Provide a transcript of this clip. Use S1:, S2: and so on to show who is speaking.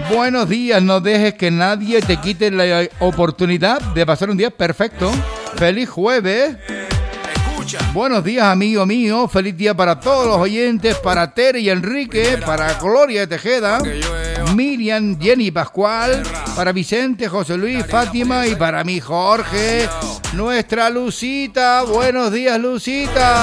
S1: Buenos días, no dejes que nadie te quite la oportunidad de pasar un día perfecto. Feliz jueves. Buenos días, amigo mío. Feliz día para todos los oyentes, para Tere y Enrique, para Gloria Tejeda, Miriam, Jenny Pascual, para Vicente, José Luis, Fátima y para mi Jorge, nuestra Lucita. Buenos días, Lucita.